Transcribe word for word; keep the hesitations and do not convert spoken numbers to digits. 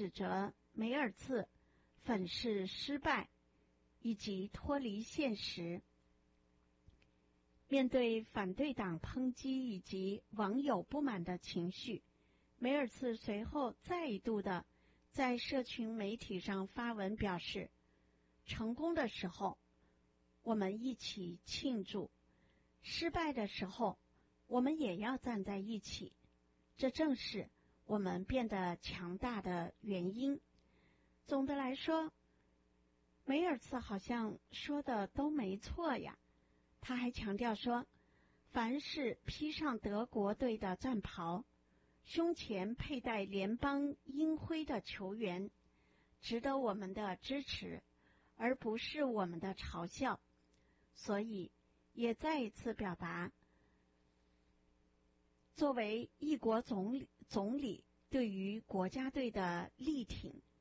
指责梅尔茨粉饰失败以及脱离现实。面对反对党抨击以及网友不满的情绪，梅尔茨随后再一度的在社群媒体上发文表示，成功的时候我们一起庆祝，失败的时候我们也要站在一起，这正是我们变得强大的原因。总的来说，梅尔茨好像说的都没错呀。他还强调说，凡是披上德国队的战袍，胸前佩戴联邦鹰徽的球员，值得我们的支持，而不是我们的嘲笑。所以也再一次表达作为一国总理总理对于国家队的力挺。